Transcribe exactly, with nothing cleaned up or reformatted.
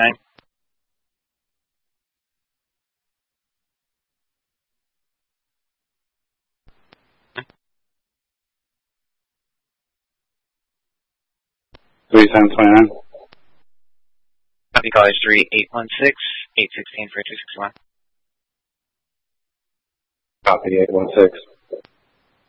twenty-nine. three times twenty-nine. Copy, college three eight one six, eight sixteen for two sixty-one. Copy, eight one six.